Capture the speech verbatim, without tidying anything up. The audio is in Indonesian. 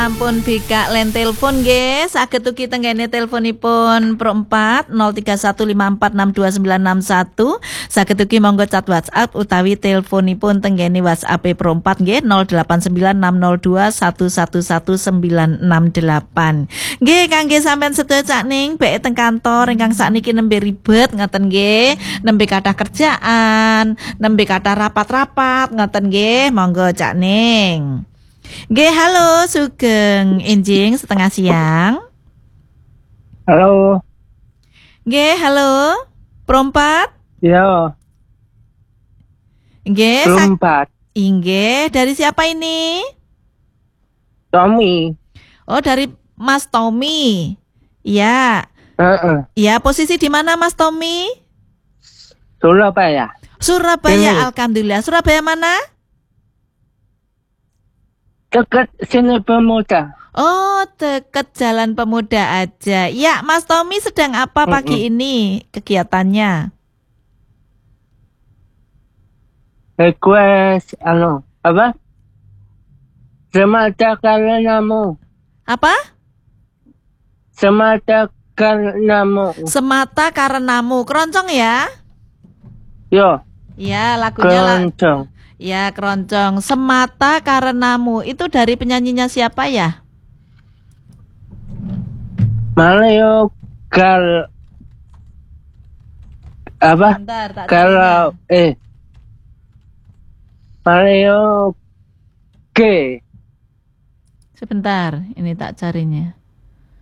Ampun bika len telepon nggih, saged ugi tenggene teleponipun Pro empat nol tiga satu lima empat enam dua sembilan enam satu, saged ugi monggo chat WhatsApp utawi teleponipun tenggene WhatsApp Pro empat nggih nol delapan sembilan enam nol dua satu satu satu sembilan enam delapan. Nggih kangge sampean sedaya cakning bae teng kantor ingkang sakniki nembe ribet ngoten nggih, nembe kathah kerjaan, nembe kathah rapat-rapat ngoten nggih, monggo cakning. Nggih, halo Sugeng Enjing setengah siang. Halo. Nggih, halo. Perompat? Ya. Nggih, Perompat. Nggih, dari siapa ini? Tommy. Oh, dari Mas Tommy. Iya. Heeh. Iya, posisi di mana Mas Tommy? Surabaya. Surabaya, Ini. alhamdulillah. Surabaya mana? Dekat sini Pemuda. Oh, dekat Jalan Pemuda aja. Ya, Mas Tommy sedang apa pagi Mm-mm. ini kegiatannya? Request, ano, apa? Semata karenamu. Apa? Semata karenamu. Semata karenamu. Keroncong ya? Yo, Ya, lagunya lah. keroncong. Ya, keroncong. Semata karenamu. Itu dari penyanyinya siapa ya? Mario Kal apa? Bentar, tak Kalau carinya. eh Mario K. Sebentar, ini tak carinya.